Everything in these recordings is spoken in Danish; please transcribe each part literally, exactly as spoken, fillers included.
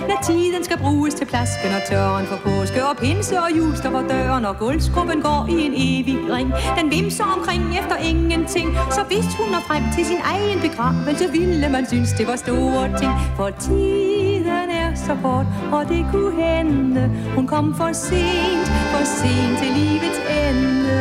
Når tiden skal bruges til plasken og tørren for påske og pinse og jul står for døren, og gulvskruppen går i en evig ring. Den vimser omkring efter ingenting, så hvis hun når frem til sin egen begravelse, ville man synes, det var store ting. For tiden er så kort, og det kunne hende, hun kom for sent, for sent til livets ende.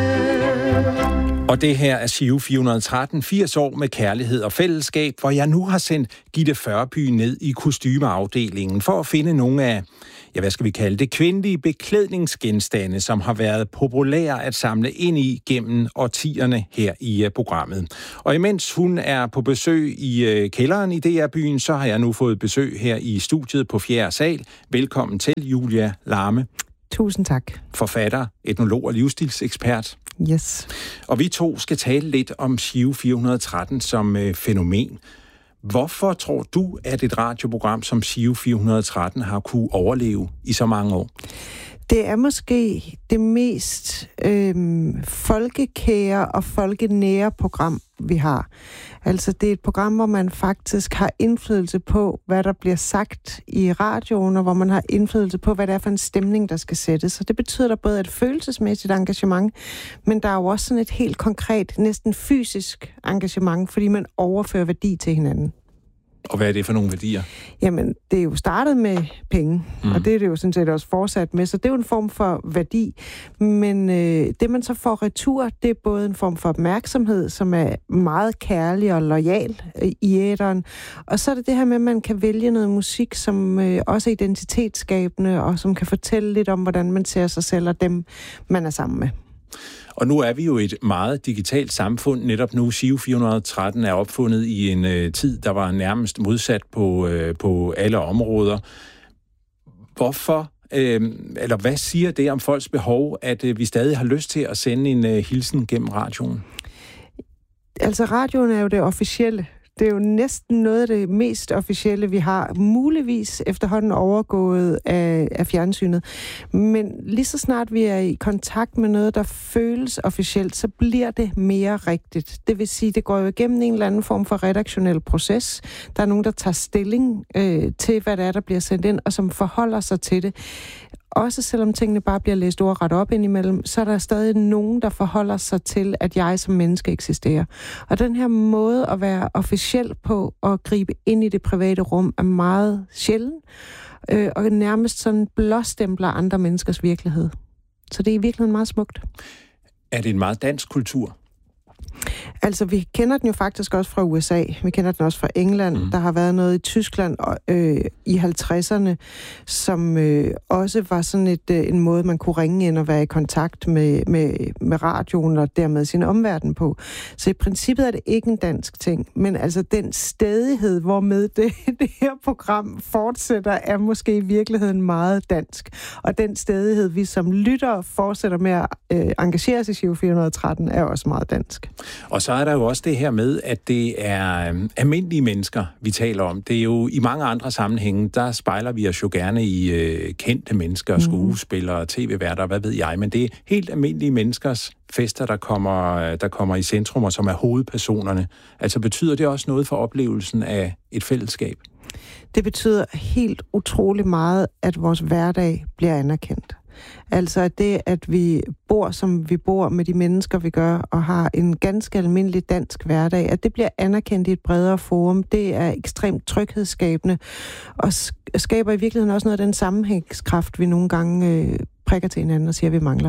Og det her er Giro fire hundrede og tretten, firs år med kærlighed og fællesskab, hvor jeg nu har sendt Gitte Førby ned i kostymeafdelingen for at finde nogle af, ja, hvad skal vi kalde det, kvindelige beklædningsgenstande, som har været populære at samle ind i gennem årtierne her i programmet. Og imens hun er på besøg i kælderen i D R-byen, så har jeg nu fået besøg her i studiet på fjerde sal. Velkommen til, Julia Larme. Tusind tak. Forfatter, etnolog og livsstilsekspert. Yes. Og vi to skal tale lidt om Giro fire hundrede og tretten som øh, fænomen. Hvorfor tror du, at et radioprogram som Giro fire hundrede og tretten har kunne overleve i så mange år? Det er måske det mest øhm, folkekære og folkenære program, vi har. Altså, det er et program, hvor man faktisk har indflydelse på, hvad der bliver sagt i radioen, og hvor man har indflydelse på, hvad det er for en stemning, der skal sættes. Så det betyder der både et følelsesmæssigt engagement, men der er jo også sådan et helt konkret, næsten fysisk engagement, fordi man overfører værdi til hinanden. Og hvad er det for nogle værdier? Jamen, det er jo startet med penge, mm. og det er det jo sådan set også fortsat med, så det er jo en form for værdi. Men øh, det, man så får retur, det er både en form for opmærksomhed, som er meget kærlig og loyal øh, i æteren, og så er det det her med, at man kan vælge noget musik, som øh, også er identitetsskabende, og som kan fortælle lidt om, hvordan man ser sig selv og dem, man er sammen med. Og nu er vi jo et meget digitalt samfund. Netop nu, Giro fire hundrede og tretten er opfundet i en øh, tid, der var nærmest modsat på, øh, på alle områder. Hvorfor, øh, eller hvad siger det om folks behov, at øh, vi stadig har lyst til at sende en øh, hilsen gennem radioen? Altså, radioen er jo det officielle. Det er jo næsten noget af det mest officielle, vi har. Muligvis efterhånden overgået af, af fjernsynet. Men lige så snart vi er i kontakt med noget, der føles officielt, så bliver det mere rigtigt. Det vil sige, det går jo igennem en eller anden form for redaktionel proces. Der er nogen, der tager stilling øh, til, hvad det er, der bliver sendt ind, og som forholder sig til det. Også selvom tingene bare bliver læst ordret op indimellem, så er der stadig nogen, der forholder sig til, at jeg som menneske eksisterer. Og den her måde at være officiel på og gribe ind i det private rum er meget sjælden, øh, og nærmest sådan blåstempler andre menneskers virkelighed. Så det er i virkeligheden meget smukt. Er det en meget dansk kultur? Altså, vi kender den jo faktisk også fra U S A. Vi kender den også fra England. Mm. Der har været noget i Tyskland øh, i halvtredserne, som øh, også var sådan et, øh, en måde, man kunne ringe ind og være i kontakt med, med, med radioen og dermed sin omverden på. Så i princippet er det ikke en dansk ting, men altså den stædighed, hvormed det, det her program fortsætter, er måske i virkeligheden meget dansk. Og den stædighed, vi som lyttere fortsætter med at øh, engagere os i Giro fire hundrede og tretten, er også meget dansk. Og så er der jo også det her med, at det er øh, almindelige mennesker, vi taler om. Det er jo i mange andre sammenhænge, der spejler vi os jo gerne i øh, kendte mennesker, skuespillere, tv-værter, hvad ved jeg. Men det er helt almindelige menneskers fester, der kommer, der kommer i centrum, og som er hovedpersonerne. Altså betyder det også noget for oplevelsen af et fællesskab? Det betyder helt utrolig meget, at vores hverdag bliver anerkendt. Altså det, at vi bor, som vi bor med de mennesker, vi gør, og har en ganske almindelig dansk hverdag, at det bliver anerkendt i et bredere forum, det er ekstremt tryghedsskabende, og skaber i virkeligheden også noget af den sammenhængskraft, vi nogle gange øh, prikker til hinanden og siger, at vi mangler.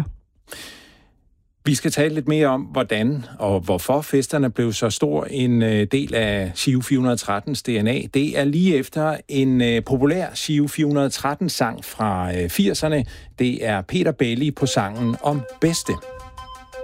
Vi skal tale lidt mere om, hvordan og hvorfor festerne blev så stor en del af Giro fire hundrede og trettens D N A. Det er lige efter en populær Giro fire hundrede og tretten-sang fra firserne. Det er Peter Belli på sangen om Bedste.